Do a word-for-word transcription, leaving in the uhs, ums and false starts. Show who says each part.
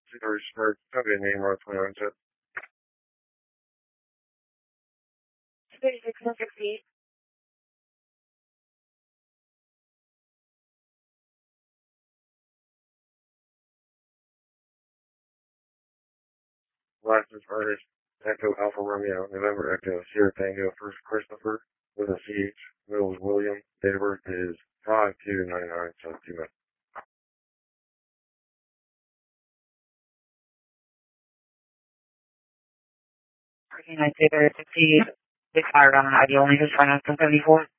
Speaker 1: Or smart, okay, name or twenty-one set.
Speaker 2: thirty-six and sixty-eight.
Speaker 1: Last is artist Echo Alpha Romeo, November Echo, Sierra Tango, First Christopher, with a C H, middle is William, date of birth is five two ninety-nine, so two minutes.
Speaker 2: Parking nine zero sixty, six fire on I D only, just trying to seventy-four.